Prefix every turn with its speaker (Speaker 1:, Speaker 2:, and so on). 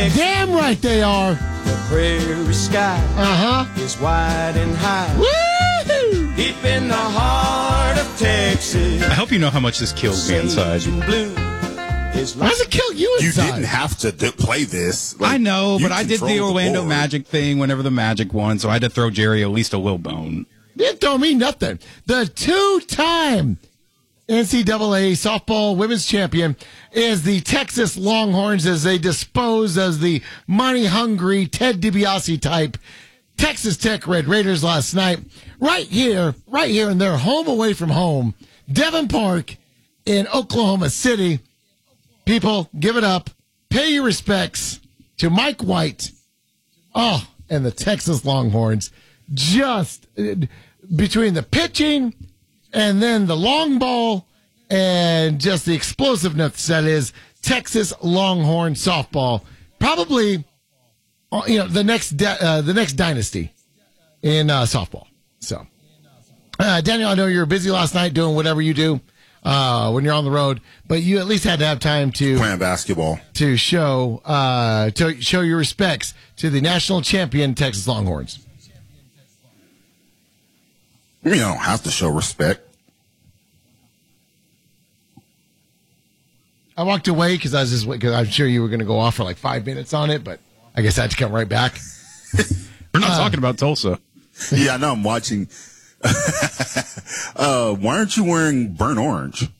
Speaker 1: Damn right they are.
Speaker 2: The prairie sky is wide and high.
Speaker 1: Woo!
Speaker 2: Deep in the heart of Texas.
Speaker 3: I hope you know how much this kills me inside.
Speaker 1: Why does it kill you inside?
Speaker 4: You didn't have to play this.
Speaker 3: I know, but I did the Orlando Magic thing whenever the Magic won, so I had to throw Jerry at least a little bone.
Speaker 1: You didn't throw me nothing. The two-time NCAA softball women's champion is the Texas Longhorns as they dispose of the money-hungry Ted DiBiase type Texas Tech Red Raiders last night. Right here in their home away from home, Devon Park in Oklahoma City. People, give it up. Pay your respects to Mike White. Oh, and the Texas Longhorns. Just between the pitching and then the long ball and just the explosiveness that is Texas Longhorn softball. Probably, the next dynasty in softball. So, Daniel, I know you were busy last night doing whatever you do when you're on the road, but you at least had to have time to
Speaker 4: playing basketball
Speaker 1: to show your respects to the national champion Texas Longhorns.
Speaker 4: You don't have to show respect.
Speaker 1: I walked away because I'm sure you were going to go off for like 5 minutes on it, but I guess I had to come right back.
Speaker 3: We're not talking about Tulsa.
Speaker 4: Yeah, I know. I'm watching. Why aren't you wearing burnt orange?